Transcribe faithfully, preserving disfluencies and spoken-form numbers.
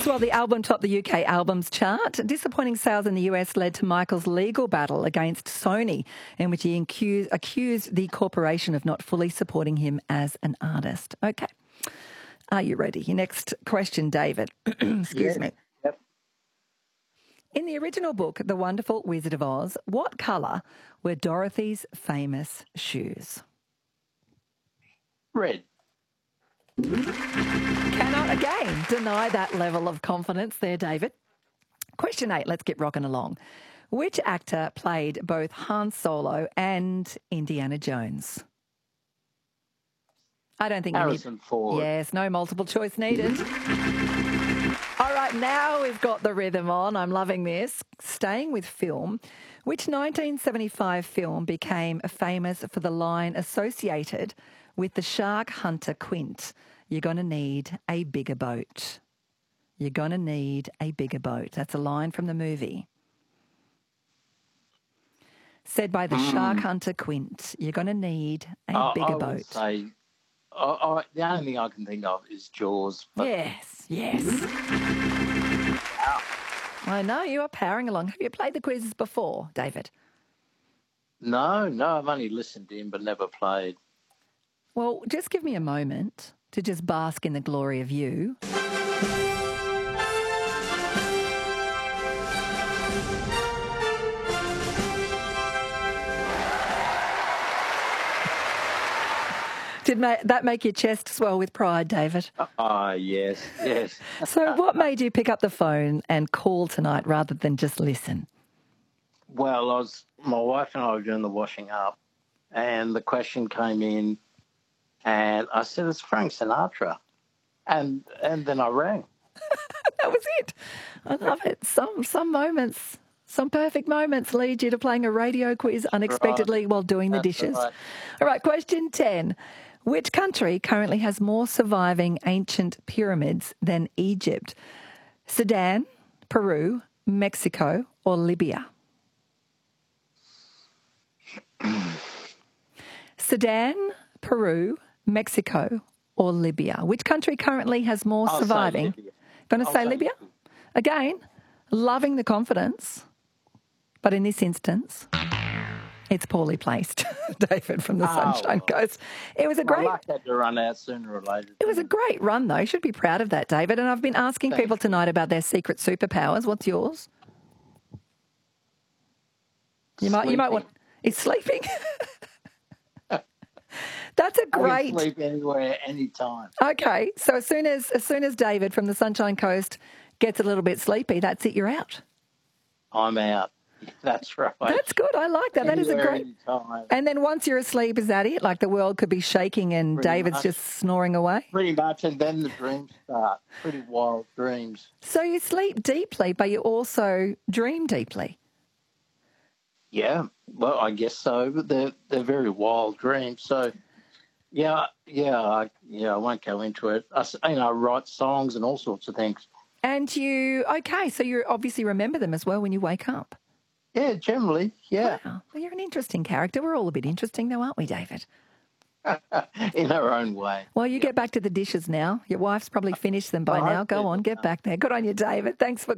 Well, the album topped the U K albums chart. Disappointing sales in the U S led to Michael's legal battle against Sony, in which he accused, accused the corporation of not fully supporting him as an artist. Okay. Are you ready? Your next question, David. Excuse Yeah. me. Yep. In the original book, The Wonderful Wizard of Oz, what colour were Dorothy's famous shoes? Red. Cannot again deny that level of confidence there, David. Question eight, let's get rocking along. Which actor played both Han Solo and Indiana Jones? I don't think Harrison you need... Ford. Yes, no multiple choice needed. All right, now we've got the rhythm on. I'm loving this. Staying with film, which nineteen seventy-five film became famous for the line associated with the shark hunter Quint? You're going to need a bigger boat. You're going to need a bigger boat. That's a line from the movie. Said by the mm. shark hunter Quint. You're going to need a uh, bigger I boat. Would say, uh, uh, the only thing I can think of is Jaws. But... Yes, yes. I know, you are powering along. Have you played the quizzes before, David? No, no, I've only listened to him but never played. Well, just give me a moment to just bask in the glory of you. Did that make your chest swell with pride, David? Ah, uh, yes, yes. So what made you pick up the phone and call tonight rather than just listen? Well, I was, my wife and I were doing the washing up, and the question came in, and I said, it's Frank Sinatra. And and then I rang. That was it. I love it. Some some moments, some perfect moments lead you to playing a radio quiz unexpectedly right. while doing the That's dishes. Right. All right, question ten. Which country currently has more surviving ancient pyramids than Egypt? Sudan, Peru, Mexico, or Libya? Sudan, Peru, Mexico, or Libya? Which country currently has more I'll surviving? Going to say, say Libya? Libya? Again, loving the confidence, but in this instance, it's poorly placed, David from the oh, Sunshine well. Coast. It was a great... My luck had to run out sooner or later. It was a great run, though. You should be proud of that, David. And I've been asking Thanks. people tonight about their secret superpowers. What's yours? You might, you might want... Is sleeping? That's a great... I can sleep anywhere, anytime. Okay, so as soon as as soon as David from the Sunshine Coast gets a little bit sleepy, that's it, you're out. I'm out. That's right. That's good. I like that. Anywhere, that is a great... anytime. And then once you're asleep, is that it? Like the world could be shaking and Pretty David's much. just snoring away? Pretty much, and then the dreams start. Pretty wild dreams. So you sleep deeply, but you also dream deeply. Yeah, well, I guess so, but they're, they're very wild dreams. So, yeah, yeah, I, yeah, I won't go into it. I, you know, I write songs and all sorts of things. And you, okay, so you obviously remember them as well when you wake up. Yeah, generally, yeah. Wow. Well, you're an interesting character. We're all a bit interesting though, aren't we, David? In our own way. Well, you get back to the dishes now. Your wife's probably finished them by I now. hope Go so. on, get back there. Good on you, David. Thanks for